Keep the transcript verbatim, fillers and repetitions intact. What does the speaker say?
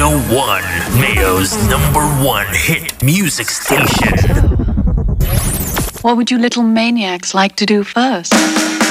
Radio one, Mayo's number one hit music station. What would you little maniacs like to do first?